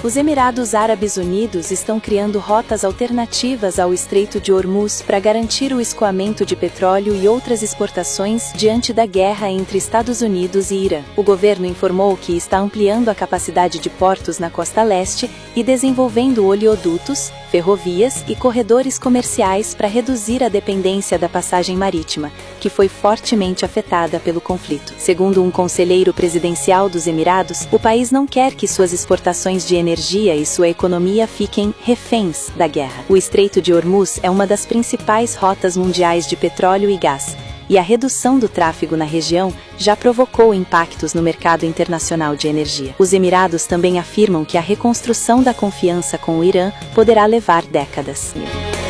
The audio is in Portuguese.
Os Emirados Árabes Unidos estão criando rotas alternativas ao Estreito de Hormuz para garantir o escoamento de petróleo e outras exportações diante da guerra entre Estados Unidos e Irã. O governo informou que está ampliando a capacidade de portos na costa leste e desenvolvendo oleodutos, ferrovias e corredores comerciais para reduzir a dependência da passagem marítima, que foi fortemente afetada pelo conflito. Segundo um conselheiro presidencial dos Emirados, o país não quer que suas exportações de energia e sua economia fiquem reféns da guerra. O Estreito de Hormuz é uma das principais rotas mundiais de petróleo e gás, e a redução do tráfego na região já provocou impactos no mercado internacional de energia. Os Emirados também afirmam que a reconstrução da confiança com o Irã poderá levar décadas.